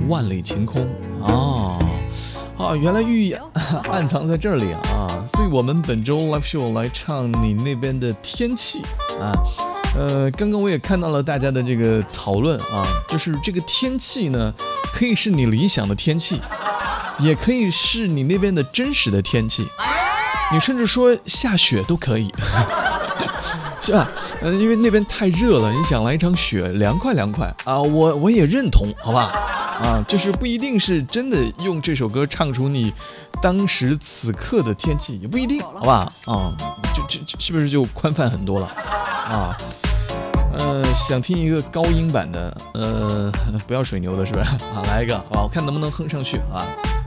万里晴空原来寓意暗藏在这里啊！所以我们本周 live show 来唱你那边的天气啊。刚刚我也看到了大家的这个讨论啊，就是这个天气呢，可以是你理想的天气，也可以是你那边的真实的天气，你甚至说下雪都可以。是吧？因为那边太热了，你想来一场雪，凉快凉快啊！我也认同，好吧？就是不一定是真的用这首歌唱出你当时此刻的天气，也不一定，好吧？是不是就宽泛很多了啊？想听一个高音版的，不要水牛的，是不是？来一个，好吧？我看能不能哼上去啊。